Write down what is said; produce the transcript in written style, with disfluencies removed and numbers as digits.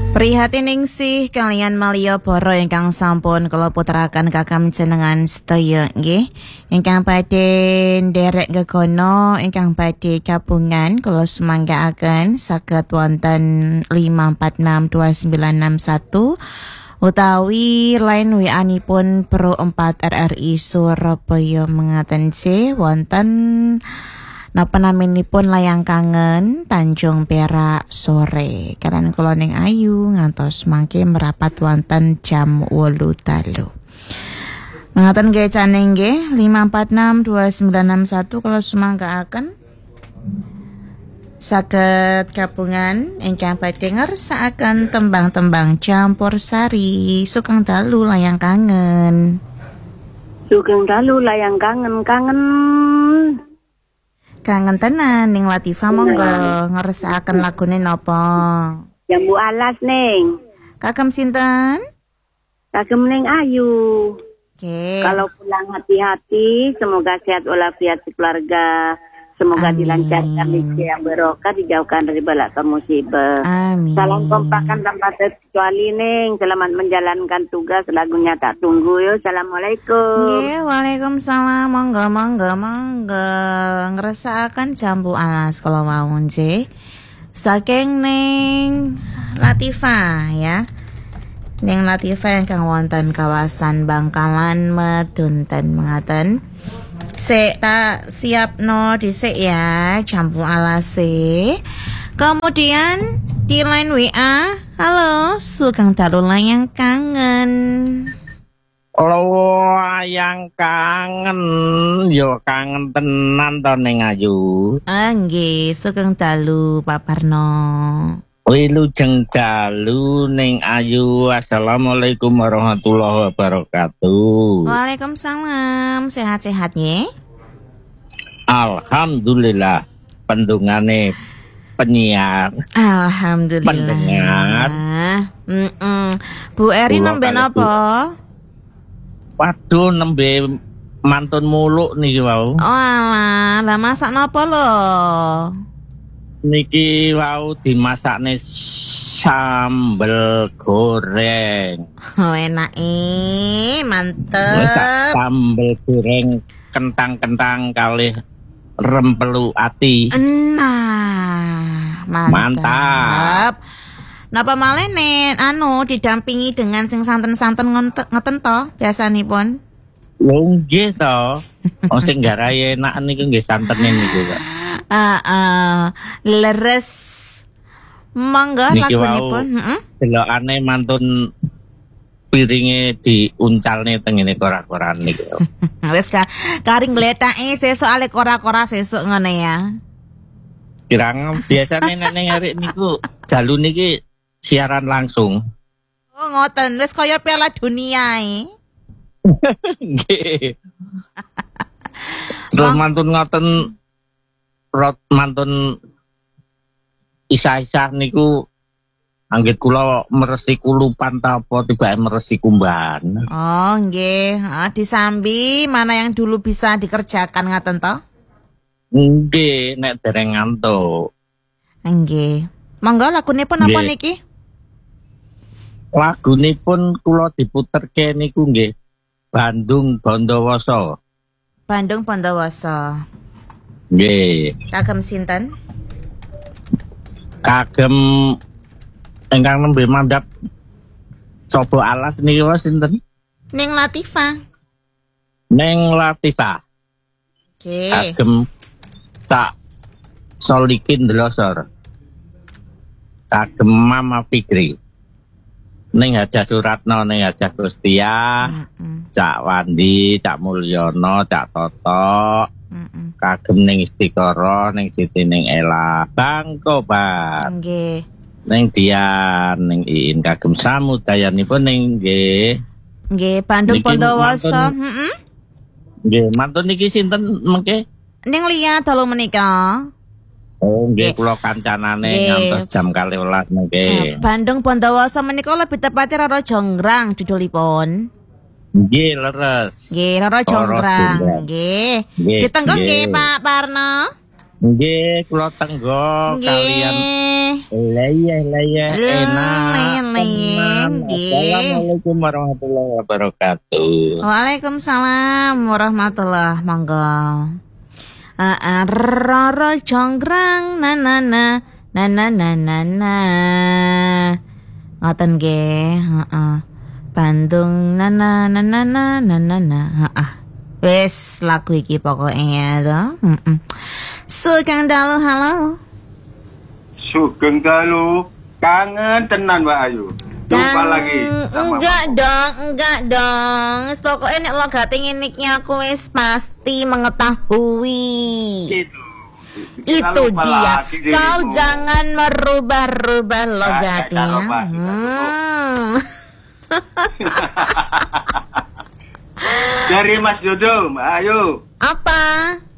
Prihatin ningsih kalian Malio Boro ingkang sampun kula putrakan kakam jenengan sedaya nggih. Ingkang badhe nderek gegono ingkang badhe gabungan kula sumanggaaken saged wonten 5462961 utawi line WA-nipun Pro 4 RRI Surabaya mengaten C wonten napa naminipun Layang Kangen Tanjung Perak sore. Kanan kula ning ayu ngantos mangke merapat wonten jam 8:00. Mengaten nggih caning nggih 5462961 kula sumanggaaken saged gabungan ingkang badhe ngersakaken tembang-tembang campursari Sugeng Dalu Layang Kangen. Sugeng Dalu Layang Kangen. Kangen tenan ning Latifah monggo ngersakaken lagune napa? Jambu alas ning. Kagem sinten? Kagem ning Ayu. Oke. Kalau pulang hati-hati, semoga sehat walafiat keluarga. Semoga dilancarkan rezeki yang barokah, dijauhkan dari bala musibah. Amin. Salam kompakan tanpa terkecuali ning. Selamat menjalankan tugas, lagunya tak tunggu yo. Assalamualaikum. Nggih, waalaikumsalam. Monggo ngresakaken jambu alas kalau mau nggih. Saking ning Latifah ya. Ning Latifah ingkang wonten kawasan Bangkalan Medunten mengaten. Sik tak siapno dhisik ya jambu alase. Kemudian di line WA, halo Sugeng Dalu Layang Kangen. Layang Kangen, yo kangen tenan to ning Ayu. Nggih, Sugeng Dalu Pak Parno. Wilujeng dalu ning Ayu. Assalamualaikum warahmatullahi wabarakatuh. Waalaikumsalam. Sehat-sehat nggih? Alhamdulillah pendungane penyiar. Alhamdulillah. Pendengar. Bu Eri nembe napa? Waduh nembe mantun muluk niki wau. Oh alah, lah masak napa lho? Niki wau dimasakne sambel goreng. Oh enak mantep. Sambel goreng kentang-kentang kalih rempelu ati. Nah, mantap. Napa malih nek didampingi dengan sing santen-santen ngeten to biasanipun? Lho nggih to. Sing garai enak niku nggih santene niku, Pak. Leres. Mangga lagunipun, delokane mantun piringe diuncalne tengene kora-koran niku. Wis karing gletake sesuk ale kora-kora sesuk ngene ya. Kirang biasane nek ning arek niku dalu niki siaran langsung. Oh ngoten, wis kaya Piala Dunia Nggih. Terus mantun ngoten mantun isah-isah niku anggit kula meresi kulupan ta apa tibake meresi kumbahan. Oh nggih, disambi mana yang dulu bisa dikerjakan ngaten to? Nggih, nek dereng ngantuk. Nggih. Monggo lagunipun napa niki? Lagunipun kula diputerke niku nggih Bandung Bondowoso. Bandung Bondowoso. Nggih. Kagem sinten? Kagem ingkang nembe mandhap coba alas niki wae sinten? Ning Latifah. Ning Latifah. Oke. Kagem tak solikin delosor. Kagem Mama Fikri. Ning Hajah Suratno, ning Hajah Gustia, Cak Wandi, Cak Mulyono, Cak Toto, kagem ning Istiqoroh, ning Siti ning Ela, Bangko Pak. Nggih. Ning Dian, ning Iin, kagem samudayanipun ning nggih. Nggih, Bandung Bondowoso. Nggih, mantun niki sinten mengke? Ning liya dalu menika. Oh, nggih kula kancanane ngantos jam 12 mengke. Bandung Bondowoso menika lebih tepatnya Roro Jonggrang judulipun. Nggih, leres. Nggih, Roro Jonggrang. Nggih. Ditenggo nggih Pak Parno. Nggih, kula tenggo kalian leyeh enak. Assalamualaikum warahmatullahi wabarakatuh. Waalaikumsalam warahmatullahi monggo. Roro jonggrang na na na na na na na na. Ngoten nggih, heeh. Bandung na na na na na na na na. Heeh. Wes lagu iki pokoknya to. Heeh. Sugeng dalu halo. Sugeng dalu kangen tenan Mbak Ayu. Lupa lagi sama enggak dong. Pokoknya nek logate ngene iki aku wis pasti mengetahui. Itu dia. Kau jangan merubah-rubah logatnya. Dari Mas Dodo, Mbak Ayu. Apa?